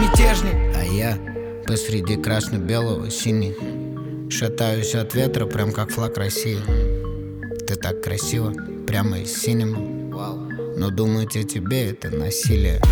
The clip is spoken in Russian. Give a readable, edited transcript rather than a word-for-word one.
мятежник. А я посреди красно-белого синий, шатаюсь от ветра, прям как флаг России. Ты так красиво, прямо из синема, но думать о тебе — это насилие.